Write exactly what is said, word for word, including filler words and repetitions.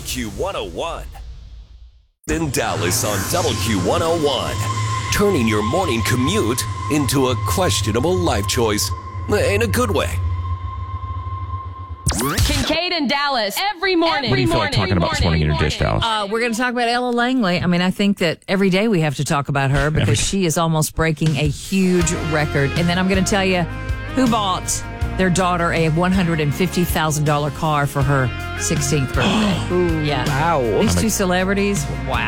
Q one oh one. In Dallas on W Q one oh one. Turning your morning commute into a questionable life choice. In a good way. Kincaid and Dallas every morning. What do you feel like talking about this morning in your dish, Dallas? Uh, we're going to talk about Ella Langley. I mean, I think that every day we have to talk about her because she is almost breaking a huge record. And then I'm going to tell you who bought their daughter a one hundred fifty thousand dollars car for her sixteenth birthday. Ooh, yeah. Wow. These two celebrities, wow.